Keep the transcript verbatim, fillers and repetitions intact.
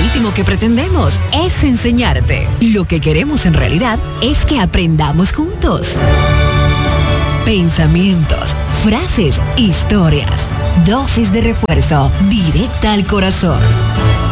último que pretendemos es enseñarte. Lo que queremos en realidad es que aprendamos juntos. Pensamientos, frases, historias. Dosis de refuerzo, directa al corazón.